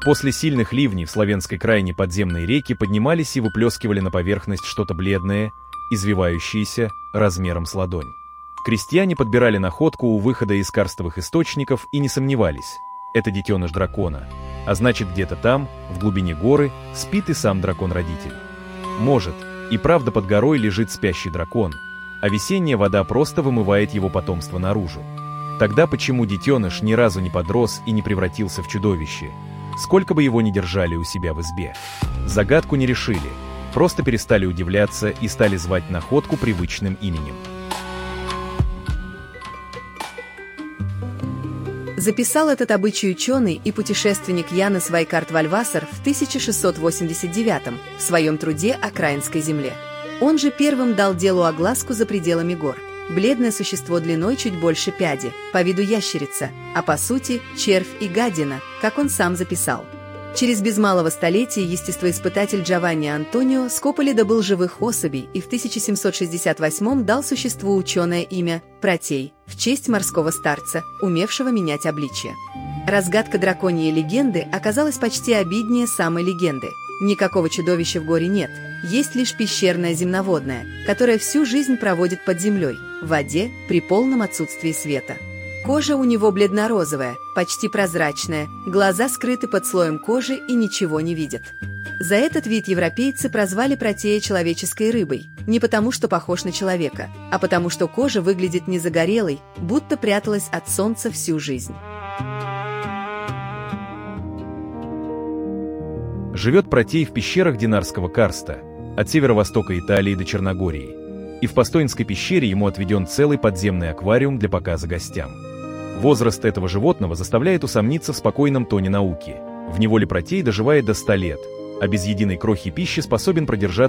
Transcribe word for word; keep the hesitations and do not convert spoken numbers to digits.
После сильных ливней в Славянской крайне подземные реки поднимались и выплескивали на поверхность что-то бледное, извивающееся, размером с ладонь. Крестьяне подбирали находку у выхода из карстовых источников и не сомневались – это детеныш дракона, а значит где-то там, в глубине горы, спит и сам дракон-родитель. Может, и правда под горой лежит спящий дракон, а весенняя вода просто вымывает его потомство наружу. Тогда почему детеныш ни разу не подрос и не превратился в чудовище, сколько бы его ни держали у себя в избе? Загадку не решили, просто перестали удивляться и стали звать находку привычным именем. Записал этот обычай ученый и путешественник Янес Вайкарт Вальвасар в тысяча шестьсот восемьдесят девятом в своем труде о Краинской земле. Он же первым дал делу огласку за пределами гор. Бледное существо длиной чуть больше пяди, по виду ящерица, а по сути червь и гадина, как он сам записал. Через без малого столетия естествоиспытатель Джованни Антонио Скополи добыл живых особей и в тысяча семьсот шестьдесят восьмом дал существу ученое имя Протей в честь морского старца, умевшего менять обличье. Разгадка драконьей легенды оказалась почти обиднее самой легенды. Никакого чудовища в горе нет, есть лишь пещерное земноводное, которое всю жизнь проводит под землей, в воде, при полном отсутствии света. Кожа у него бледно-розовая, почти прозрачная, глаза скрыты под слоем кожи и ничего не видят. За этот вид европейцы прозвали Протея человеческой рыбой, не потому что похож на человека, а потому что кожа выглядит незагорелой, будто пряталась от солнца всю жизнь. Живет Протей в пещерах Динарского карста, от северо-востока Италии до Черногории. И в Постоянской пещере ему отведен целый подземный аквариум для показа гостям. Возраст этого животного заставляет усомниться в спокойном тоне науки. В неволе Протей доживает до ста лет, а без единой крохи пищи способен продержаться